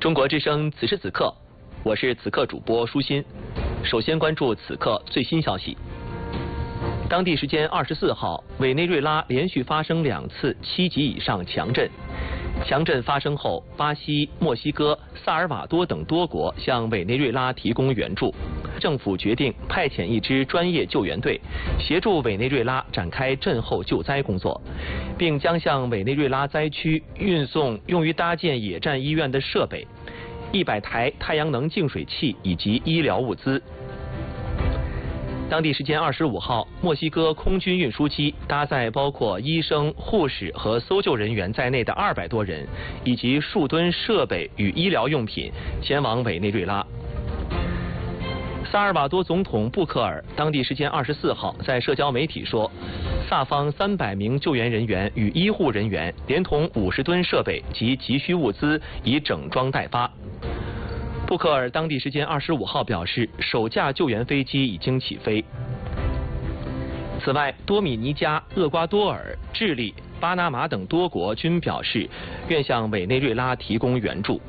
中国之声此时此刻，我是此刻主播舒心。首先关注此刻最新消息。当地时间24号，委内瑞拉连续发生2次7级以上强震。强震发生后，巴西、墨西哥、萨尔瓦多等多国向委内瑞拉提供援助。政府决定派遣一支专业救援队，协助委内瑞拉展开震后救灾工作，并将向委内瑞拉灾区运送用于搭建野战医院的设备、100台太阳能净水器以及医疗物资。当地时间25号，墨西哥空军运输机搭载包括医生、护士和搜救人员在内的200多人，以及数吨设备与医疗用品前往委内瑞拉。萨尔瓦多总统布克尔当地时间24号在社交媒体说，萨方300名救援人员与医护人员连同50吨设备及急需物资已整装待发。布克尔当地时间25号表示，首架救援飞机已经起飞。此外，多米尼加、厄瓜多尔、智利、巴拿马等多国均表示愿向委内瑞拉提供援助。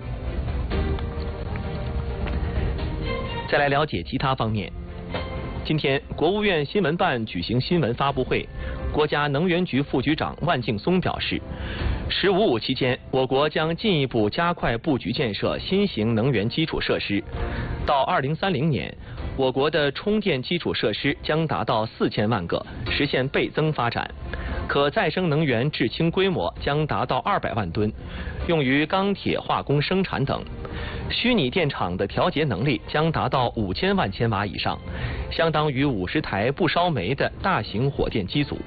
再来了解其他方面。今天，国务院新闻办举行新闻发布会，国家能源局副局长万敬松表示，“15+5”期间，我国将进一步加快布局建设新型能源基础设施。到2030年，我国的充电基础设施将达到4000万个，实现倍增发展。可再生能源制氢规模将达到200万吨，用于钢铁、化工生产等。虚拟电厂的调节能力将达到5000万千瓦以上，相当于50台不烧煤的大型火电机组。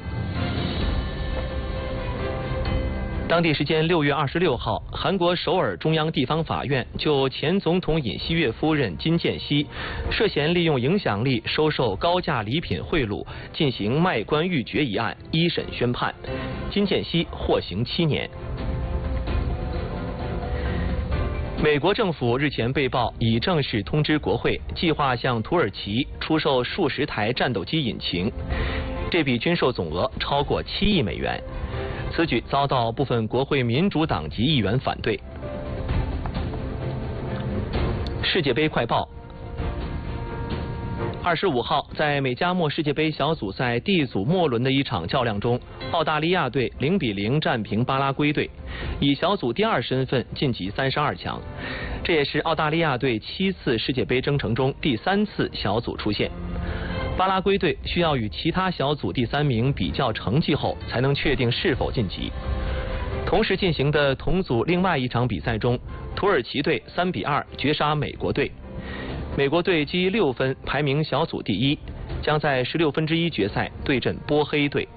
当地时间6月26号，韩国首尔中央地方法院就前总统尹锡悦夫人金建熙涉嫌利用影响力收受高价礼品贿赂进行卖官鬻爵一案一审宣判，金建熙获刑7年。美国政府日前被曝已正式通知国会，计划向土耳其出售数十台战斗机引擎，这笔军售总额超过7亿美元。此举遭到部分国会民主党籍议员反对。世界杯快报：25号，在美加墨世界杯小组赛 D 组末轮的一场较量中，澳大利亚队0-0战平巴拉圭队，以小组第2身份晋级32强。这也是澳大利亚队7次世界杯征程中第3次小组出现。巴拉圭队需要与其他小组第3名比较成绩后，才能确定是否晋级。同时进行的同组另外一场比赛中，土耳其队3-2绝杀美国队。美国队积6分，排名小组第1，将在1/16决赛对阵波黑队。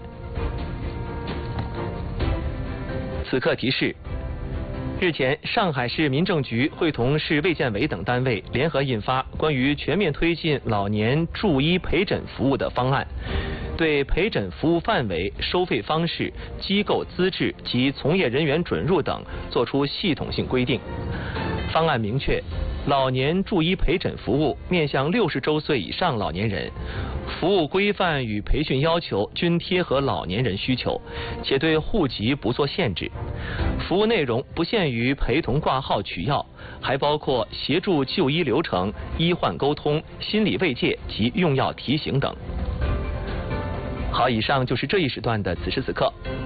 此刻提示：日前，上海市民政局会同市卫健委等单位联合印发关于全面推进老年助医陪诊服务的方案，对陪诊服务范围、收费方式、机构资质及从业人员准入等作出系统性规定。方案明确，老年助医陪诊服务面向60周岁以上老年人，服务规范与培训要求均贴合老年人需求，且对户籍不做限制。服务内容不限于陪同挂号取药，还包括协助就医流程、医患沟通、心理慰藉及用药提醒等。好，以上就是这一时段的此时此刻，